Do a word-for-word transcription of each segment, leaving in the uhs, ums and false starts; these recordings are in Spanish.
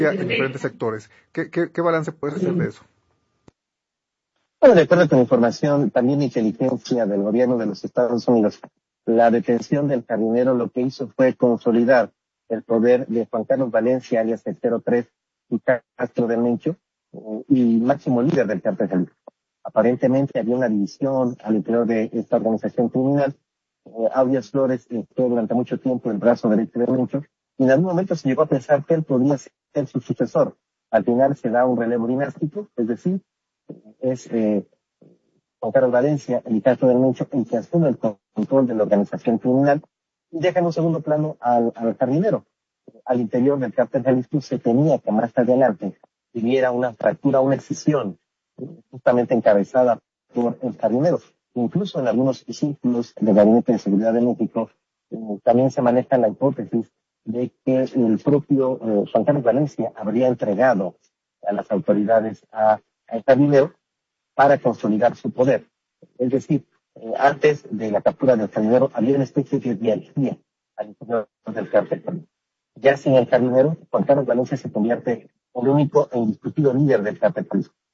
en diferentes sectores. ¿Qué, qué, qué balance puedes hacer de eso? Bueno, de acuerdo con la información, también de inteligencia del gobierno de los Estados Unidos, la detención del jardinero lo que hizo fue consolidar el poder de Juan Carlos Valencia, alias el cero tres, y Castro del Mencho, y máximo líder del cártel Jalisco. Aparentemente había una división al interior de esta organización criminal. Eh, Audias Flores estuvo durante mucho tiempo el brazo derecho del Mencho, y en algún momento se llegó a pensar que él podría ser su sucesor. Al final se da un relevo dinástico, es decir, es eh, Juan Carlos Valencia, el caso del Mencho, el que asume el control de la organización criminal y deja en un segundo plano al, al jardinero. Al interior del cártel Jalisco se temía que más adelante hubiera una fractura, una escisión, justamente encabezada por el jardinero. Incluso en algunos círculos del Gabinete de Seguridad de México eh, también se maneja la hipótesis de que el propio eh, Juan Carlos Valencia habría entregado a las autoridades a, al jardinero para consolidar su poder. Es decir, eh, antes de la captura del jardinero había una especie de hierarquía al interior del cártel. Ya sin el jardinero, Juan Carlos Valencia se convierte en el único e indiscutido líder del cártel.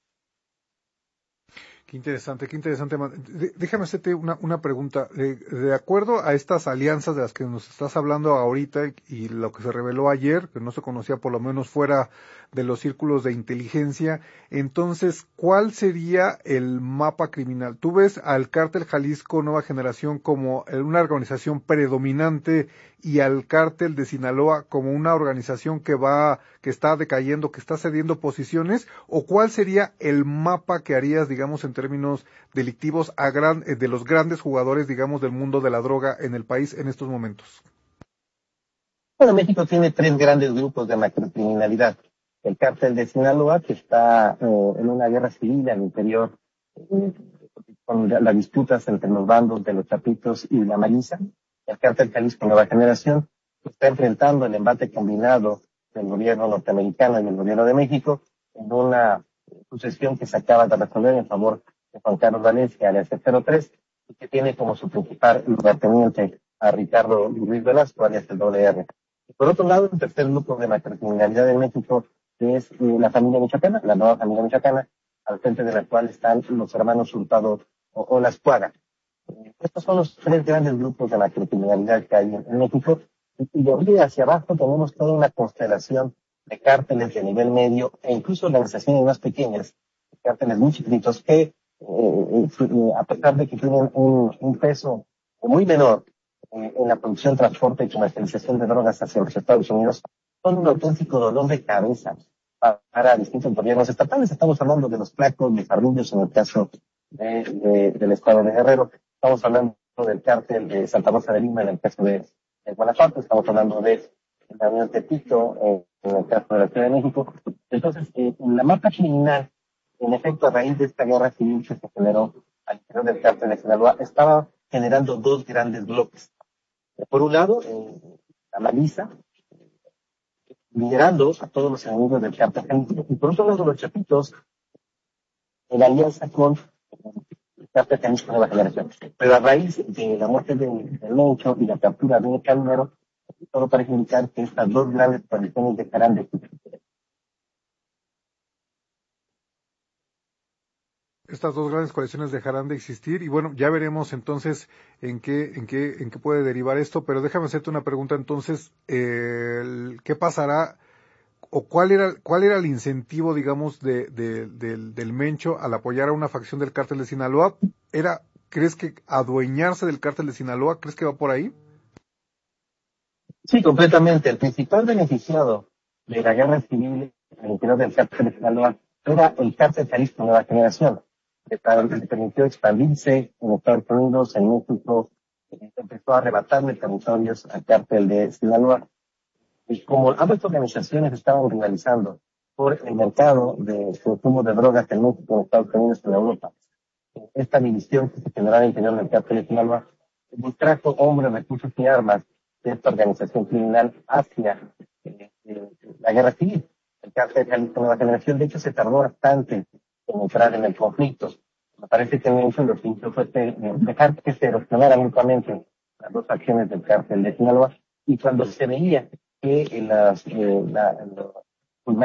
Qué interesante, qué interesante. Déjame hacerte una, una pregunta. De, de acuerdo a estas alianzas de las que nos estás hablando ahorita y lo que se reveló ayer, que no se conocía por lo menos fuera de los círculos de inteligencia, entonces, ¿cuál sería el mapa criminal? ¿Tú ves al Cártel Jalisco Nueva Generación como una organización predominante y al Cártel de Sinaloa como una organización que va, que está decayendo, que está cediendo posiciones? ¿O cuál sería el mapa que harías, digamos, en términos delictivos a gran, de los grandes jugadores, digamos, del mundo de la droga en el país en estos momentos? Bueno, México tiene tres grandes grupos de macrocriminalidad. El cártel de Sinaloa, que está eh, en una guerra civil al interior, eh, con las disputas entre los bandos de los Chapitos y la Maliza. El cártel Jalisco Nueva Generación, que está enfrentando el embate combinado del gobierno norteamericano y el gobierno de México en una sucesión que se acaba de resolver en favor de Juan Carlos Valencia, alias el cero tres, y que tiene como su principal lugarteniente a Ricardo Luis Velasco, alias el doble R. Y por otro lado, el tercer grupo de macrocriminalidad en México es eh, la familia michoacana, la nueva familia michoacana, al frente de la cual están los hermanos Hurtado o, o las Cuaga. Eh, estos son los tres grandes grupos de macrocriminalidad que hay en, en México, y, y de arriba hacia abajo tenemos toda una constelación de cárteles de nivel medio e incluso organizaciones más pequeñas, cárteles muy chiquitos que, eh, eh, a pesar de que tienen un, un peso muy menor eh, en la producción, transporte y comercialización de drogas hacia los Estados Unidos, son un auténtico dolor de cabeza para, para distintos gobiernos estatales. Estamos hablando de los Placos, de Farrullos en el caso de, de, del estado de Guerrero, estamos hablando del cártel de Santa Rosa de Lima en el caso de, de Guanajuato, estamos hablando de la Unión Tepito eh, en el caso de la Ciudad de México. Entonces, eh, la mapa criminal, en efecto, a raíz de esta guerra civil que se generó al interior del cártel de Sinaloa, estaba generando dos grandes bloques. Por un lado, eh, la Maliza, liderando a todos los enemigos del cártel Jalisco, y por otro lado, los Chapitos, en alianza con el cártel Jalisco Nueva Generación. Pero a raíz de la muerte del de Mencho y la captura de un Caminero, todo parece indicar que estas dos grandes coaliciones dejarán de existir. Estas dos grandes coaliciones dejarán de existir y bueno, ya veremos entonces en qué, en qué, en qué puede derivar esto, pero déjame hacerte una pregunta entonces, eh, ¿qué pasará o cuál era, cuál era el incentivo, digamos, de, de, del, del Mencho al apoyar a una facción del cártel de Sinaloa? ¿Era, crees que adueñarse del cártel de Sinaloa? ¿Crees que va por ahí? Sí, completamente. El principal beneficiado de la guerra civil al interior del cártel de Sinaloa era el cártel Jalisco Nueva Generación, que le permitió expandirse en Estados Unidos, en México, empezó a arrebatarle territorios al cártel de Sinaloa. Y como ambas organizaciones estaban rivalizando por el mercado de consumo de drogas en México, en Estados Unidos y en Europa, esta división que se generaba en el interior del cártel de Sinaloa trajo hombres, recursos y armas de esta organización criminal hacia eh, eh, la guerra civil. El cártel de Jalisco Nueva Generación, de hecho, se tardó bastante en entrar en el conflicto. Me parece que en eso lo que hizo fue eh, dejar que se erosionaran mutuamente las dos facciones del cártel de Sinaloa, y cuando se veía que las, eh, la,